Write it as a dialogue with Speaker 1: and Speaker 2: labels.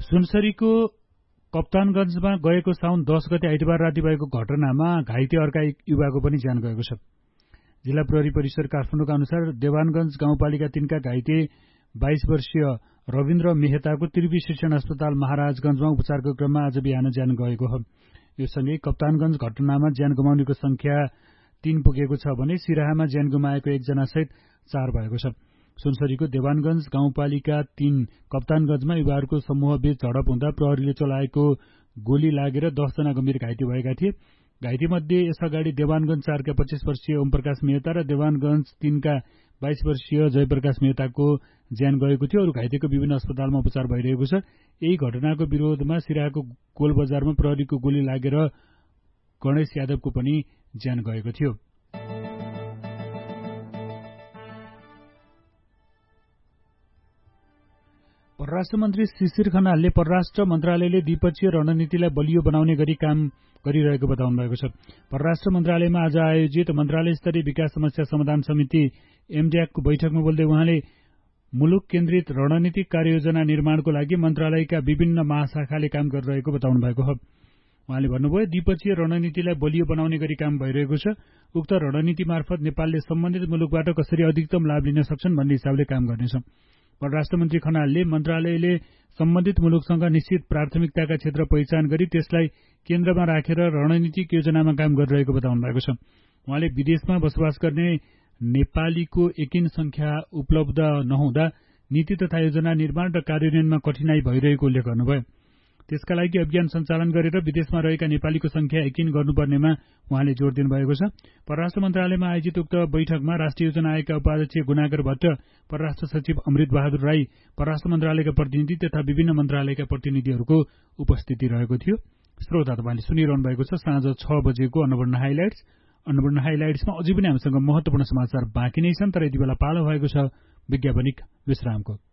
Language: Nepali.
Speaker 1: सुनसरीको कप्तानगञ्जमा गएको साउन 10 गते आइतबार राति भएको घटनामा घाइते अर्का एक युवाको पनि ज्यान गएको छ। जिल्ला प्रहरी परिसर काठमाडौँका अनुसार देवानगञ्ज गाउँपालिका 3 का घाइते 22 वर्षीय रविन्द्र मेहताको त्रिवी शिक्षण अस्पताल महाराजगञ्जमा उपचारको क्रममा आज बिहान ज्यान गएको हो। यो सँगै कप्तानगञ्ज घटनामा ज्यान गुमाउनेको संख्या 3 पुगेको छ भने सिराहामा ज्यान गुमाएको 1 जना सहित 4 भएको छ। सुनसरीको देवानगञ्ज गाउँपालिका 3 कप्तानगञ्जमा युवाहरूको समूहबीच झडप हुँदा प्रहरीले चलाएको गोली लागेर 10 जना गम्भीर घाइते भएका थिए। घाइतेमध्ये यसअगाडि देवानगञ्ज 4 का 25 वर्षीय ओमप्रकाश मेहता र देवानगञ्ज 3 का 22 वर्षीय जयप्रकाश मेहताको ज्यान गएको थियो। अरू घाइतेको विभिन्न अस्पतालमा उपचार भइरहेको छ। यही घटनाको विरोधमा सिराहाको गोलबजारमा प्रहरीको गोली लागेर गणेश यादवको पनि ज्यान गएको थियो। परराष्ट्र मन्त्री शिशिर खनालले परराष्ट्र मन्त्रालयले द्विपक्षीय रणनीतिलाई बलियो बनाउने गरी काम गरिरहेको बताउनु भएको छ। परराष्ट्र मन्त्रालयमा आज आयोजित मन्त्रालय स्तरीय विकास समस्या समाधान समिति एमड्याकको बैठकमा बोल्दै उहाँले मुलुक केन्द्रित रणनीतिक कार्ययोजना निर्माणको लागि मन्त्रालयका विभिन्न महाशाखाले काम गरिरहेको बताउनु भएको हो। उहाँले भन्नुभयो, द्विपक्षीय रणनीतिलाई बलियो बनाउने गरी काम भइरहेको छ। उक्त रणनीति मार्फत नेपालले सम्बन्धित मुलुकबाट कसरी अधिकतम लाभ लिन सक्छन् भन्ने हिसाबले काम गर्नेछ। परराष्ट्र मन्त्री खनालले मन्त्रालयले सम्बन्धित मुलुकसँग निश्चित प्राथमिकताका क्षेत्र पहिचान गरी त्यसलाई केन्द्रमा राखेर रणनीतिक योजनामा काम गरिरहेको बताउनु भएको छ। उहाँले विदेशमा बसोबास गर्ने नेपालीको एकिन संख्या उपलब्ध नहुँदा नीति तथा योजना निर्माण र कार्यान्वयनमा कठिनाई भइरहेको उल्लेख गर्नुभयो। त्यसका लागि अभियान सञ्चालन गरेर विदेशमा रहेका नेपालीको संख्या एकिन गर्नुपर्नेमा उहाँले जोड़ दिनुभएको छ। परराष्ट्र मन्त्रालयमा आयोजित उक्त बैठकमा राष्ट्रिय योजना आयोगका उपाध्यक्ष गुणाकर भट्ट, परराष्ट्र सचिव अमृत बहादुर राई, परराष्ट्र मन्त्रालयका प्रतिनिधि तथा विभिन्न मन्त्रालयका प्रतिनिधिहरूको उपस्थिति रहेको थियो। श्रोता, तपाईले सुनिरहनु भएको छ साँझ 6 बजेको अन्नपूर्ण हाइलाइट्स। अन्नपूर्ण हाइलाइट्समा अझै पनि हामीसँग महत्वपूर्ण समाचार बाँकी नै छन्, तर यति बेला पालो भएको छ विज्ञापनिक विश्रामको।